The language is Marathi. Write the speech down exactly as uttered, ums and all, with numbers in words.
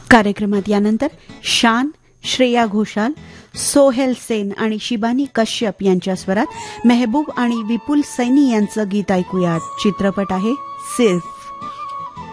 कार्यक्रमात यानंतर शान, श्रेया घोषाल, सोहेल सेन आणि शिबानी कश्यप यांच्या स्वरात मेहबूब आणि विपुल सैनी यांचं गीत ऐकूयात. चित्रपट आहे सिर्फ.